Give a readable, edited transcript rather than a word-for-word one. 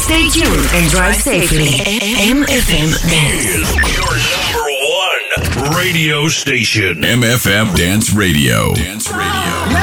Stay tuned and drive safely. MFM Dance. Is your number one radio station. MFM Dance Radio. Dance Radio.